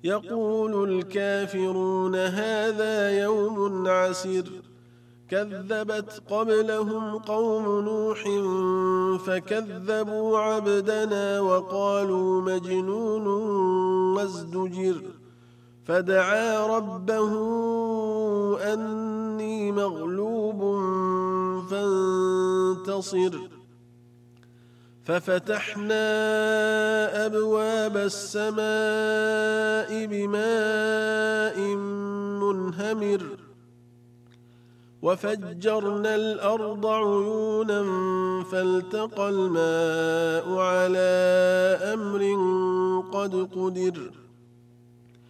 يقول الكافرون هذا يوم عسر كذبت قبلهم قوم نوح فكذبوا عبدنا وقالوا مجنون وازدجر فدعا ربه أني مغلوب فانتصر ففتحنا أبواب السماء بماء منهمر وفجرنا الأرض عيونا فالتقى الماء على أمر قد قدر